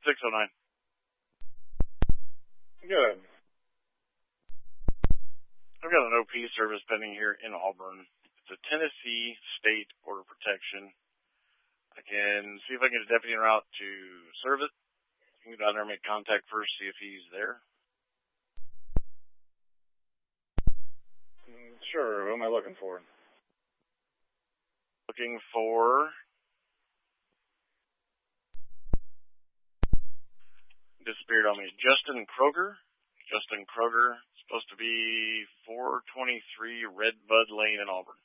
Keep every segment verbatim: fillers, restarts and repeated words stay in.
six oh nine. Good. I've got an O P service pending here in Auburn. It's a Tennessee State Border Protection. I can see if I can get a deputy en route to serve it. You can go down there and make contact first, see if he's there. Mm, sure. Who am I looking for? Looking for... Disappeared on me. Justin Kroger. Justin Kroger. Supposed to be four twenty-three Redbud Lane in Auburn.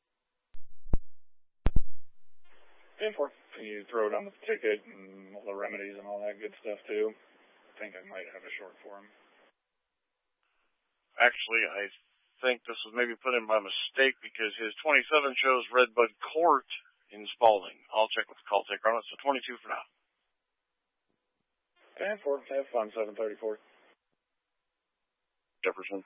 ten four. Can you throw it on the ticket and all the remedies and all that good stuff, too? I think I might have a short for him. Actually, I think this was maybe put in by mistake because his twenty-seven shows Redbud Court in Spalding. I'll check with the call taker on it, so twenty-two for now. ten four. Have fun, seven thirty-four. Jefferson.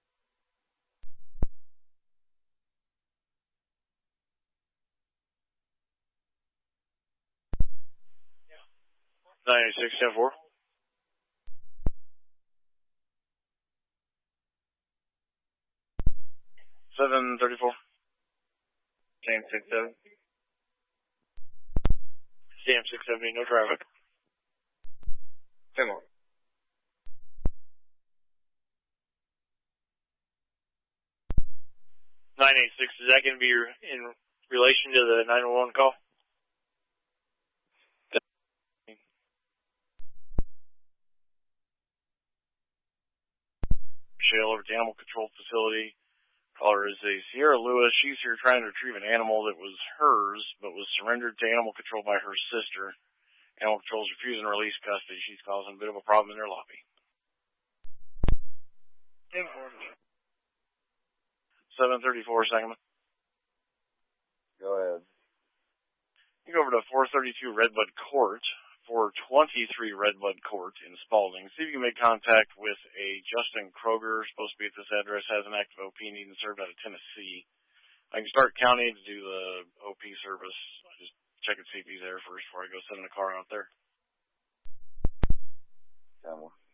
nine eight six, ten four. seven thirty-four. James six seven. C M six seventy, no traffic. ten more. nine eight six, is that going to be in relation to the nine one one call? Shale over to animal control facility. Caller is a Sierra Lewis. She's here trying to retrieve an animal that was hers, but was surrendered to animal control by her sister. Animal control is refusing to release custody. She's causing a bit of a problem in their lobby. seven thirty-four, Sangamon. Go ahead. You go over to four thirty-two Redbud Court, four twenty-three Redbud Court in Spalding. See if you can make contact with a Justin Kroger, supposed to be at this address, has an active O P needing served out of Tennessee. I can start county to do the O P service. I just check and see if he's there first before I go sending a car out there. ten one.